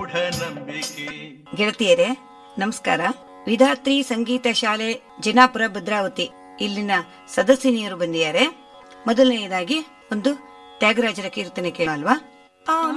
ನಂಬಿಕೆ. ಗೆಳತಿಯರೇ ನಮಸ್ಕಾರ. ವಿಧಾತ್ರಿ ಸಂಗೀತ ಶಾಲೆ ಜನಾಪುರ ಭದ್ರಾವತಿ ಇಲ್ಲಿನ ಸದಸ್ಯನಿಯರು ಬಂದಿದ್ದಾರೆ. ಮೊದಲನೆಯದಾಗಿ ಒಂದು ತ್ಯಾಗರಾಜರ ಕೀರ್ತನೆ ಕೇಳಲ್ವಾ?